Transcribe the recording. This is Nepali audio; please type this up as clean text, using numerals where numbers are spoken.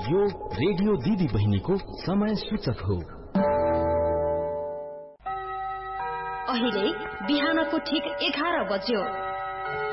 यो रेडियो दिदी बहिनीको समय सूचक हो। अहिले बिहानको ठीक 11 बज्यो।